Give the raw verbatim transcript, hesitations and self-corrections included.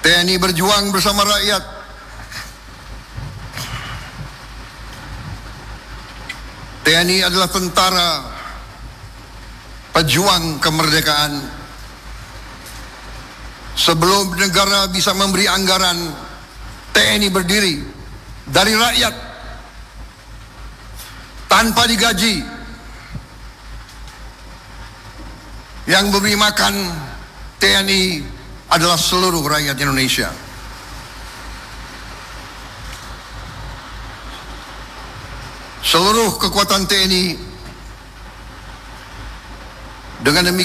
T N I berjuang bersama rakyat. T N I adalah tentara pejuang kemerdekaan. Sebelum negara bisa memberi anggaran, T N I berdiri dari rakyat tanpa digaji. Yang memberi makan T N I adalah seluruh rakyat Indonesia. Seluruh kekuatan T N I dengan demikian